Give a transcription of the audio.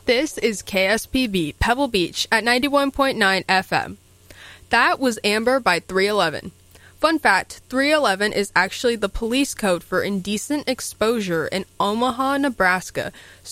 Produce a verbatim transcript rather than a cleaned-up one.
This is K S P B Pebble Beach at ninety-one point nine F M. That was Amber by three eleven. Fun fact, three eleven is actually the police code for indecent exposure in Omaha, Nebraska,